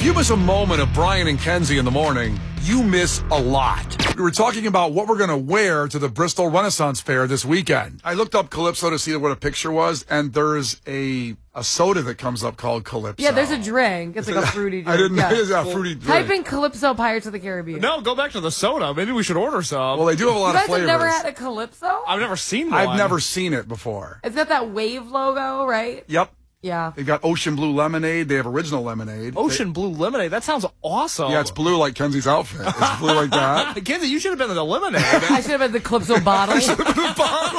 If you miss a moment of Brian and Kenzie in the morning, you miss a lot. We were talking about what we're going to wear to the Bristol Renaissance Fair this weekend. I looked up Calypso to see what a picture was, and there's a soda that comes up called Calypso. Yeah, there's a drink. It's like a fruity drink. I didn't know yeah. it was a fruity drink. Type in Calypso Pirates of the Caribbean. No, go back to the soda. Maybe we should order some. Well, they do have a lot You of guys flavors. have never had a Calypso? I've never seen one. I've never seen it before. It's got that wave logo, right? Yep. Yeah. They've got Ocean Blue Lemonade. They have Original Lemonade. Ocean Blue Lemonade. That sounds awesome. Yeah, it's blue like Kenzie's outfit. It's blue like that. Kenzie, you should have been in the lemonade. I should have had the Calypso bottle. The bottle.